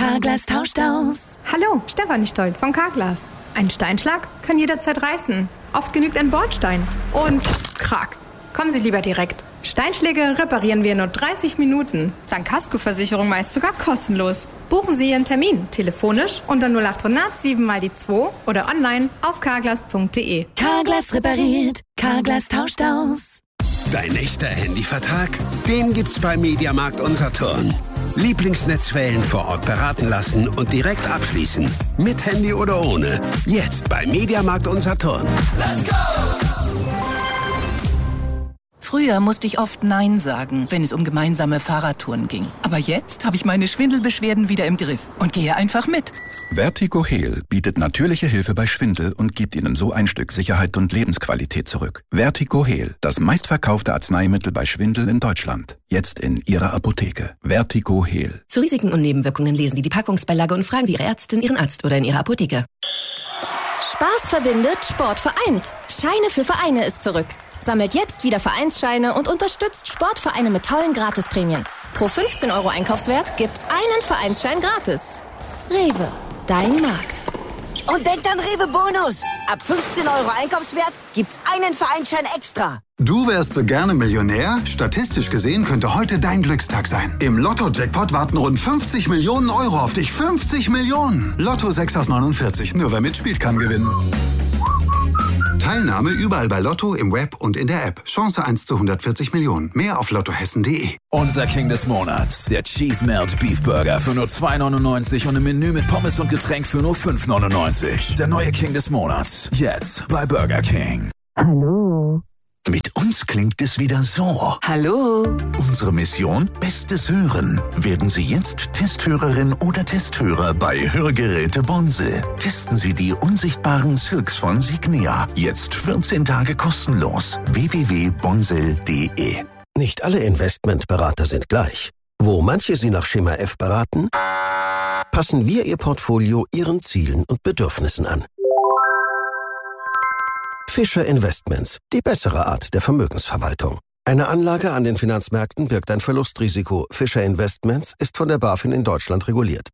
Carglass tauscht aus. Hallo, Stefanie Stolt von Carglass. Ein Steinschlag kann jederzeit reißen. Oft genügt ein Bordstein. Und krack. Kommen Sie lieber direkt. Steinschläge reparieren wir in nur 30 Minuten. Dank Kaskoversicherung meist sogar kostenlos. Buchen Sie Ihren Termin telefonisch unter 0800 7 mal die 2 oder online auf carglass.de. Carglass repariert, Carglass tauscht aus. Dein echter Handyvertrag? Den gibt's bei Mediamarkt und Saturn. Lieblingsnetzwellen vor Ort beraten lassen und direkt abschließen. Mit Handy oder ohne. Jetzt bei Mediamarkt und Saturn. Let's go! Früher musste ich oft Nein sagen, wenn es um gemeinsame Fahrradtouren ging. Aber jetzt habe ich meine Schwindelbeschwerden wieder im Griff und gehe einfach mit. Vertigo Heal bietet natürliche Hilfe bei Schwindel und gibt Ihnen so ein Stück Sicherheit und Lebensqualität zurück. Vertigo Heal, das meistverkaufte Arzneimittel bei Schwindel in Deutschland. Jetzt in Ihrer Apotheke. Vertigo Heal. Zu Risiken und Nebenwirkungen lesen Sie die Packungsbeilage und fragen Sie Ihre Ärztin, Ihren Arzt oder in Ihrer Apotheke. Spaß verbindet, Sport vereint. Scheine für Vereine ist zurück. Sammelt jetzt wieder Vereinsscheine und unterstützt Sportvereine mit tollen Gratisprämien. Pro 15 € Einkaufswert gibt's einen Vereinsschein gratis. Rewe, dein Markt. Und denkt an Rewe Bonus. Ab 15 € Einkaufswert gibt's einen Vereinsschein extra. Du wärst so gerne Millionär? Statistisch gesehen könnte heute dein Glückstag sein. Im Lotto-Jackpot warten rund 50 Millionen € auf dich. 50 Millionen! Lotto 6 aus 49. Nur wer mitspielt, kann gewinnen. Teilnahme überall bei Lotto, im Web und in der App. Chance 1 zu 140 Millionen. Mehr auf lottohessen.de. Unser King des Monats. Der Cheese Melt Beef Burger für nur 2,99 und im Menü mit Pommes und Getränk für nur 5,99. Der neue King des Monats. Jetzt bei Burger King. Hallo. Mit uns klingt es wieder so. Hallo. Unsere Mission: Bestes Hören. Werden Sie jetzt Testhörerin oder Testhörer bei Hörgeräte Bonse. Testen Sie die unsichtbaren Silks von Signia. Jetzt 14 Tage kostenlos. www.bonsel.de. Nicht alle Investmentberater sind gleich. Wo manche Sie nach Schema F beraten, passen wir Ihr Portfolio Ihren Zielen und Bedürfnissen an. Fischer Investments, die bessere Art der Vermögensverwaltung. Eine Anlage an den Finanzmärkten birgt ein Verlustrisiko. Fischer Investments ist von der BaFin in Deutschland reguliert.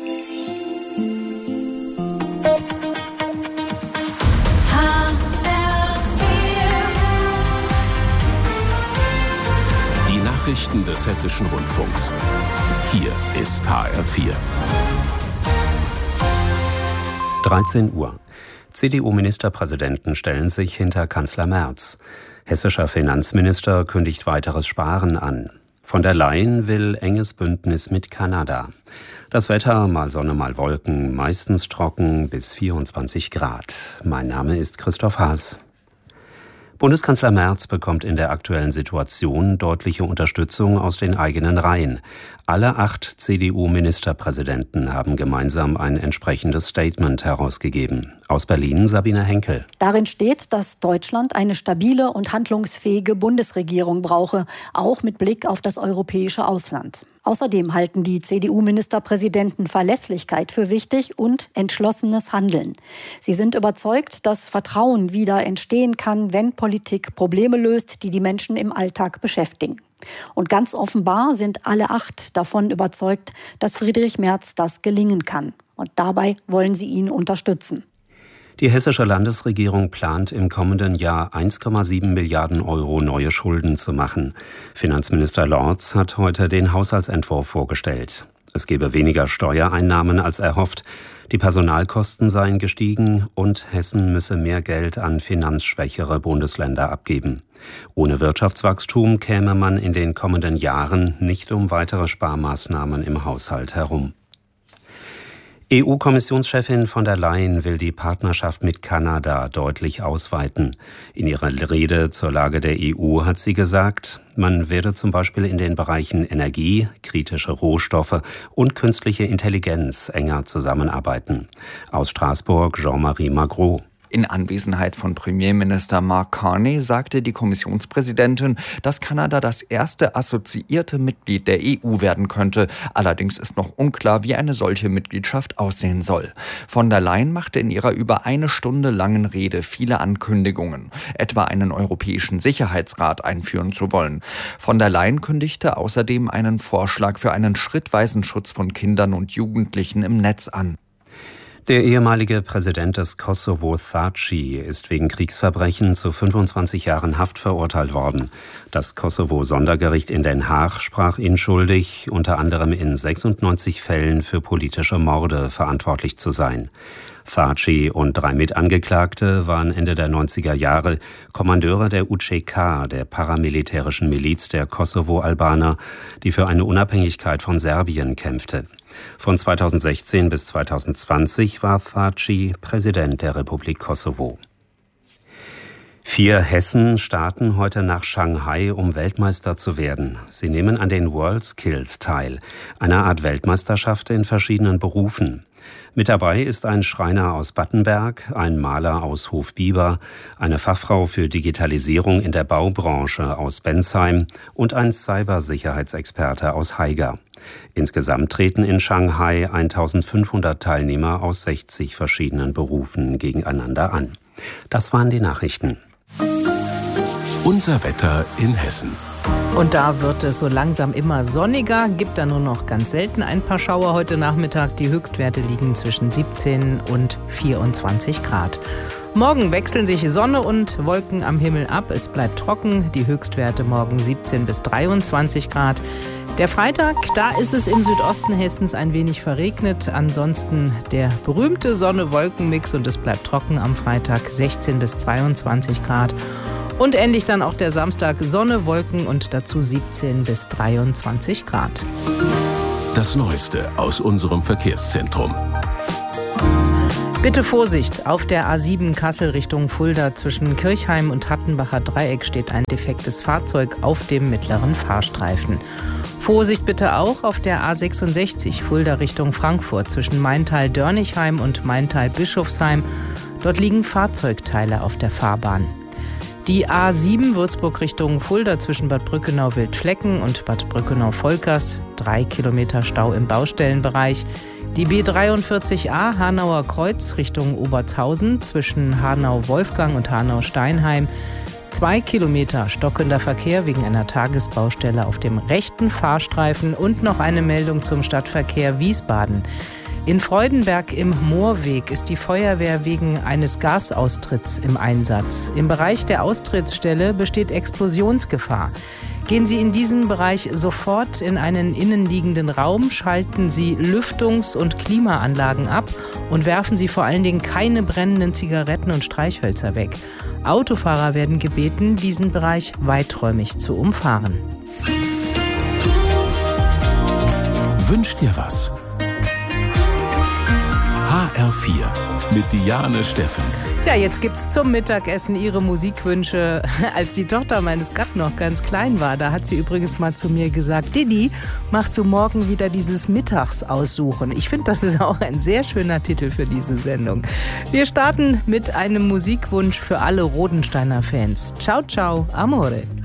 Die Nachrichten des Hessischen Rundfunks. Hier ist HR4. 13 Uhr. CDU-Ministerpräsidenten stellen sich hinter Kanzler Merz. Hessischer Finanzminister kündigt weiteres Sparen an. Von der Leyen will enges Bündnis mit Kanada. Das Wetter, mal Sonne, mal Wolken, meistens trocken bis 24 Grad. Mein Name ist Christoph Haas. Bundeskanzler Merz bekommt in der aktuellen Situation deutliche Unterstützung aus den eigenen Reihen. Alle 8 CDU-Ministerpräsidenten haben gemeinsam ein entsprechendes Statement herausgegeben. Aus Berlin Sabine Henkel. Darin steht, dass Deutschland eine stabile und handlungsfähige Bundesregierung brauche, auch mit Blick auf das europäische Ausland. Außerdem halten die CDU-Ministerpräsidenten Verlässlichkeit für wichtig und entschlossenes Handeln. Sie sind überzeugt, dass Vertrauen wieder entstehen kann, wenn Politik Probleme löst, die die Menschen im Alltag beschäftigen. Und ganz offenbar sind alle 8 davon überzeugt, dass Friedrich Merz das gelingen kann. Und dabei wollen sie ihn unterstützen. Die hessische Landesregierung plant im kommenden Jahr 1,7 Milliarden € neue Schulden zu machen. Finanzminister Lorz hat heute den Haushaltsentwurf vorgestellt. Es gebe weniger Steuereinnahmen als erhofft, die Personalkosten seien gestiegen und Hessen müsse mehr Geld an finanzschwächere Bundesländer abgeben. Ohne Wirtschaftswachstum käme man in den kommenden Jahren nicht um weitere Sparmaßnahmen im Haushalt herum. EU-Kommissionschefin von der Leyen will die Partnerschaft mit Kanada deutlich ausweiten. In ihrer Rede zur Lage der EU hat sie gesagt, man werde zum Beispiel in den Bereichen Energie, kritische Rohstoffe und künstliche Intelligenz enger zusammenarbeiten. Aus Straßburg Jean-Marie Magro. In Anwesenheit von Premierminister Mark Carney sagte die Kommissionspräsidentin, dass Kanada das erste assoziierte Mitglied der EU werden könnte. Allerdings ist noch unklar, wie eine solche Mitgliedschaft aussehen soll. Von der Leyen machte in ihrer über eine Stunde langen Rede viele Ankündigungen, etwa einen europäischen Sicherheitsrat einführen zu wollen. Von der Leyen kündigte außerdem einen Vorschlag für einen schrittweisen Schutz von Kindern und Jugendlichen im Netz an. Der ehemalige Präsident des Kosovo, Thaci, ist wegen Kriegsverbrechen zu 25 Jahren Haft verurteilt worden. Das Kosovo-Sondergericht in Den Haag sprach ihn schuldig, unter anderem in 96 Fällen für politische Morde verantwortlich zu sein. Thaci und 3 Mitangeklagte waren Ende der 90er Jahre Kommandeure der UÇK, der paramilitärischen Miliz der Kosovo-Albaner, die für eine Unabhängigkeit von Serbien kämpfte. Von 2016 bis 2020 war Thaci Präsident der Republik Kosovo. 4 Hessen starten heute nach Shanghai, um Weltmeister zu werden. Sie nehmen an den WorldSkills teil, einer Art Weltmeisterschaft in verschiedenen Berufen. Mit dabei ist ein Schreiner aus Battenberg, ein Maler aus Hofbieber, eine Fachfrau für Digitalisierung in der Baubranche aus Bensheim und ein Cybersicherheitsexperte aus Haiger. Insgesamt treten in Shanghai 1500 Teilnehmer aus 60 verschiedenen Berufen gegeneinander an. Das waren die Nachrichten. Unser Wetter in Hessen. Und da wird es so langsam immer sonniger, gibt da nur noch ganz selten ein paar Schauer heute Nachmittag. Die Höchstwerte liegen zwischen 17 und 24 Grad. Morgen wechseln sich Sonne und Wolken am Himmel ab. Es bleibt trocken, die Höchstwerte morgen 17 bis 23 Grad. Der Freitag, da ist es im Südosten Hessens ein wenig verregnet. Ansonsten der berühmte Sonne-Wolken-Mix und es bleibt trocken am Freitag 16 bis 22 Grad. Und endlich dann auch der Samstag Sonne, Wolken und dazu 17 bis 23 Grad. Das Neueste aus unserem Verkehrszentrum. Bitte Vorsicht, auf der A7 Kassel Richtung Fulda zwischen Kirchheim und Hattenbacher Dreieck steht ein defektes Fahrzeug auf dem mittleren Fahrstreifen. Vorsicht bitte auch auf der A66 Fulda Richtung Frankfurt zwischen Maintal-Dörnigheim und Maintal-Bischofsheim. Dort liegen Fahrzeugteile auf der Fahrbahn. Die A7 Würzburg Richtung Fulda zwischen Bad Brückenau-Wildflecken und Bad Brückenau-Volkers, 3 Kilometer Stau im Baustellenbereich. Die B43a Hanauer Kreuz Richtung Obertshausen zwischen Hanau-Wolfgang und Hanau-Steinheim, 2 Kilometer stockender Verkehr wegen einer Tagesbaustelle auf dem rechten Fahrstreifen und noch eine Meldung zum Stadtverkehr Wiesbaden. In Freudenberg im Moorweg ist die Feuerwehr wegen eines Gasaustritts im Einsatz. Im Bereich der Austrittsstelle besteht Explosionsgefahr. Gehen Sie in diesem Bereich sofort in einen innenliegenden Raum, schalten Sie Lüftungs- und Klimaanlagen ab und werfen Sie vor allen Dingen keine brennenden Zigaretten und Streichhölzer weg. Autofahrer werden gebeten, diesen Bereich weiträumig zu umfahren. Wünscht dir was? HR4 mit Diane Steffens. Ja, jetzt gibt's zum Mittagessen Ihre Musikwünsche. Als die Tochter meines Gatten noch ganz klein war, da hat sie übrigens mal zu mir gesagt, Didi, machst du morgen wieder dieses Mittagsaussuchen? Ich finde, das ist auch ein sehr schöner Titel für diese Sendung. Wir starten mit einem Musikwunsch für alle Rodensteiner Fans. Ciao, ciao, amore.